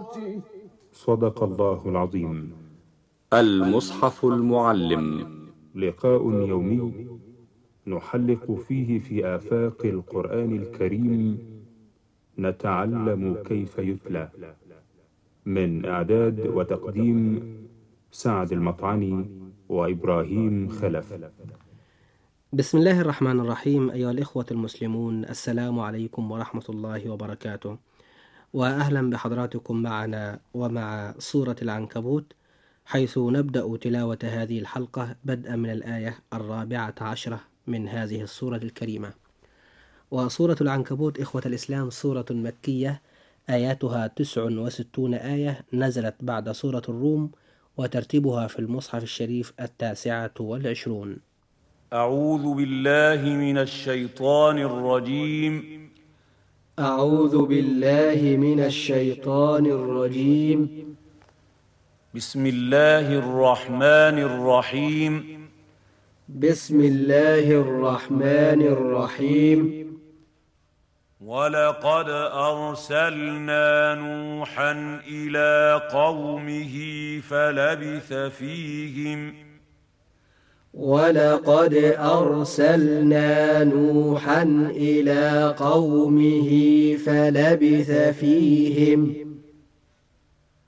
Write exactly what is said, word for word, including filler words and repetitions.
صدق الله العظيم. المصحف المعلم، لقاء يومي نحلق فيه في آفاق القرآن الكريم، نتعلم كيف يتلى. من إعداد وتقديم سعد المطعني وإبراهيم خلف. بسم الله الرحمن الرحيم. أيها الإخوة المسلمون، السلام عليكم ورحمة الله وبركاته، وأهلا بحضراتكم معنا ومع سورة العنكبوت، حيث نبدأ تلاوة هذه الحلقة بدءا من الآية الرابعة عشرة من هذه السورة الكريمة. وسورة العنكبوت إخوة الإسلام سورة مكية، آياتها تسع وستون آية، نزلت بعد سورة الروم، وترتيبها في المصحف الشريف التاسعة والعشرون. أعوذ بالله من الشيطان الرجيم. أعوذ بالله من الشيطان الرجيم. بسم الله الرحمن الرحيم. بسم الله الرحمن الرحيم. ولقد أرسلنا نوحا إلى قومه فلبث فيهم ولقد أرسلنا نوحا إلى قومه فلبث فيهم